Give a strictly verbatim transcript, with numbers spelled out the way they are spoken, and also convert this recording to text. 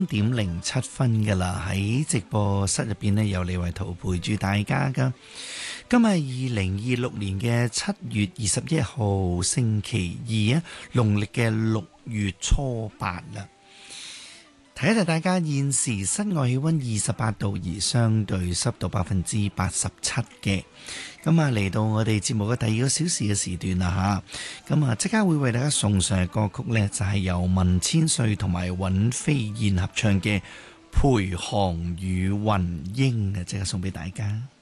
點零七分噶啦，喺直播室入邊呢，有李慧圖陪住大家噶。今日二零二六年嘅七月二十一號星期二啊，農曆嘅六月初八啦。提一提大家，現時室外氣溫二十八度，而相對濕度百分之八十七嘅。咁啊，嚟到我哋節目嘅第二個小時嘅時段啦吓，咁啊即刻會為大家送上嘅歌曲呢，就係由文千歲同埋尹飛燕合唱嘅《陪航與雲英》啊，即刻送俾大家。